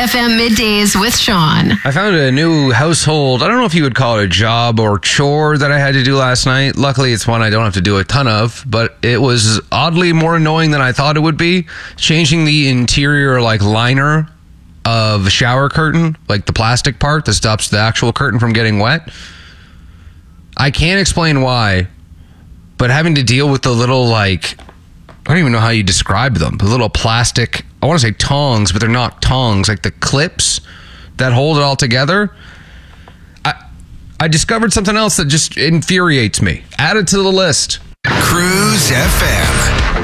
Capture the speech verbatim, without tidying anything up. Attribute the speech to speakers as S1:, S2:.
S1: F M Middays with Sean.
S2: I found a new household. I don't know if you would call it a job or chore that I had to do last night. Luckily, it's one I don't have to do a ton of, but it was oddly more annoying than I thought it would be. Changing the interior, like, liner of a shower curtain, like the plastic part that stops the actual curtain from getting wet. I can't explain why, but having to deal with the little, like, I don't even know how you describe them. The little plastic, I want to say tongs, but they're not tongs, like the clips that hold it all together. I I discovered something else that just infuriates me. Add it to the list.
S3: Cruise F M.